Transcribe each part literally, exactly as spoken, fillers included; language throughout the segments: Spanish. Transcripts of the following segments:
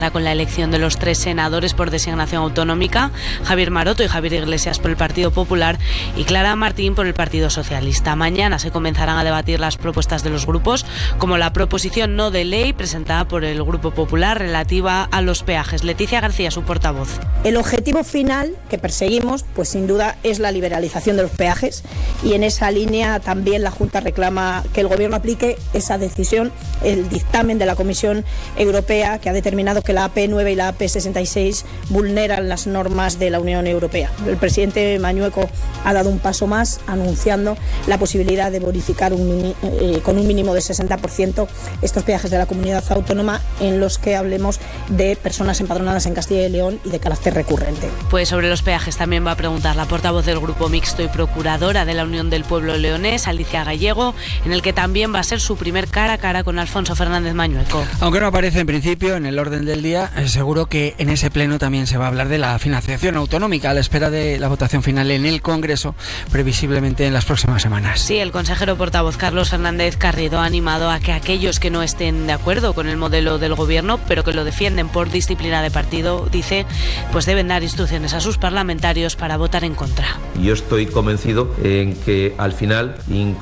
con la elección de los tres senadores por designación autonómica, Javier Maroto y Javier Iglesias por el Partido Popular y Clara Martín por el Partido Socialista. Mañana se comenzarán a debatir las propuestas de los grupos, como la proposición no de ley presentada por el Grupo Popular relativa a los peajes. Leticia García, su portavoz. El objetivo final que perseguimos, pues sin duda, es la liberalización de los peajes, y en esa línea también la Junta reclama que el Gobierno aplique esa decisión, el dictamen de la Comisión Europea, que ha determinado que la A P nueve y la A P sesenta y seis vulneran las normas de la Unión Europea. El presidente Mañueco ha dado un paso más, anunciando la posibilidad de bonificar un, eh, con un mínimo de sesenta por ciento estos peajes de la comunidad autónoma en los que hablemos de personas empadronadas en Castilla y León y de carácter recurrente. Pues sobre los peajes también va a preguntar la portavoz del Grupo Mixto y procuradora de la Unión del Pueblo Leonés, Alicia Gallego, en el que también va a ser su primer cara a cara con Alfonso Fernández Mañueco. Aunque no aparece en principio en el orden del día, seguro que en ese pleno también se va a hablar de la financiación autonómica a la espera de la votación final en el Congreso, previsiblemente en las próximas semanas. Sí, el consejero portavoz Carlos Fernández Carrido ha animado a que aquellos que no estén de acuerdo con el modelo del Gobierno, pero que lo defienden por disciplina de partido, dice, pues deben dar instrucciones a sus parlamentarios para votar en contra. Yo estoy convencido en que al final,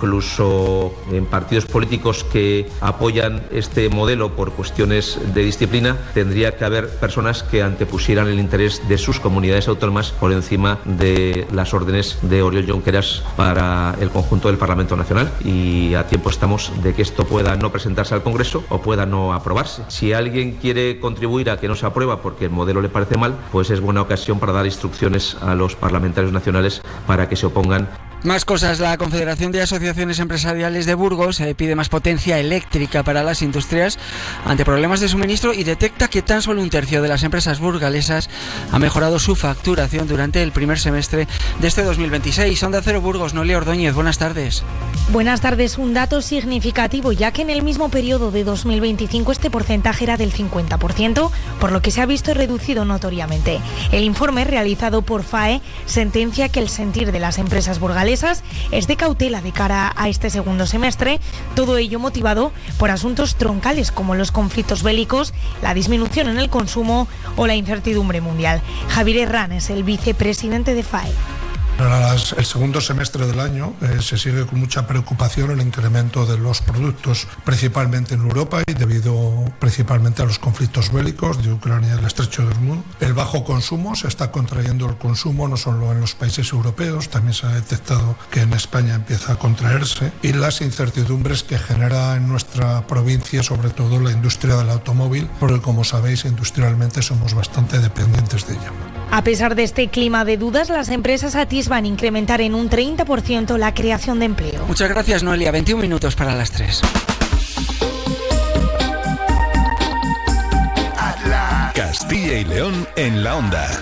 incluso en partidos políticos que apoyan este modelo por cuestiones de disciplina, tendría que haber personas que antepusieran el interés de sus comunidades autónomas por encima de las órdenes de Oriol Junqueras para el conjunto del Parlamento Nacional, y a tiempo estamos de que esto pueda no presentarse al Congreso o pueda no aprobarse. Si alguien quiere contribuir a que no se aprueba porque el modelo le parece mal, pues es buena ocasión para dar instrucciones a los parlamentarios nacionales para que se opongan. Más cosas. La Confederación de Asociaciones Empresariales de Burgos eh, pide más potencia eléctrica para las industrias ante problemas de suministro y detecta que tan solo un tercio de las empresas burgalesas ha mejorado su facturación durante el primer semestre de este dos mil veintiséis. Onda Cero Burgos, Noelia Ordóñez, buenas tardes. Buenas tardes. Un dato significativo, ya que en el mismo periodo de dos mil veinticinco este porcentaje era del cincuenta por ciento, por lo que se ha visto reducido notoriamente. El informe realizado por F A E sentencia que el sentir de las empresas burgalesas es de cautela de cara a este segundo semestre, todo ello motivado por asuntos troncales como los conflictos bélicos, la disminución en el consumo o la incertidumbre mundial. Javier Herrán es el vicepresidente de F A E. Para el segundo semestre del año eh, se sigue con mucha preocupación el incremento de los productos, principalmente en Europa y debido principalmente a los conflictos bélicos de Ucrania y el estrecho de Hormuz. El bajo consumo, se está contrayendo el consumo no solo en los países europeos, también se ha detectado que en España empieza a contraerse, y las incertidumbres que genera en nuestra provincia, sobre todo la industria del automóvil, porque como sabéis industrialmente somos bastante dependientes de ella. A pesar de este clima de dudas, las empresas atisban incrementar en un treinta por ciento la creación de empleo. Muchas gracias, Noelia. veintiún minutos para las tres. Castilla y León en la onda.